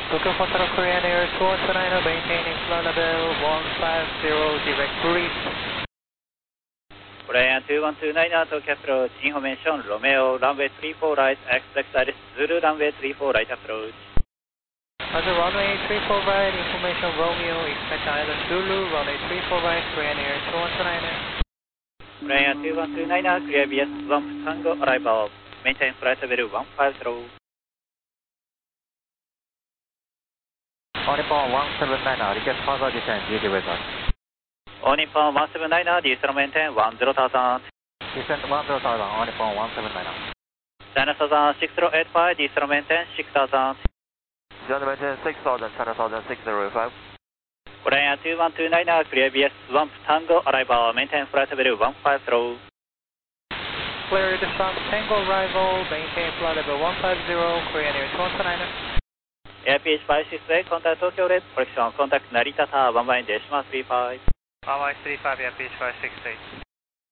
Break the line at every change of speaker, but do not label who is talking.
Tokyo Hotel Korean Air 219 maintaining flight level 150 direct to reach.
Korean 2129 Tokyo approach information Romeo runway 34 right expect Iris Zulu runway 34 right approach.
Roger, runway 34 right, information Romeo, expect Island Zulu, runway 34 right, Korean Air 2129.
Korean 2129 clear BS 1 Tango arrival, maintain flight level 150.
All Nippon 179, request further descent, duty with us.
All Nippon 179, descent maintain 10,000.
Descent 10,000, All Nippon 179.
China Southern 6085, descent maintain 6,000.
China maintain 6,000, China Southern 605.
Korean 2129 clear BS 1 Tango arrival, maintain flight level 150.
Clear descent, Tango arrival, maintain flight level 150, Korean Air 2129.
AirPH 568, contact Tokyo Red, correction, contact Narita Tower, 11 Decimal 35.
1135, AirPH 568.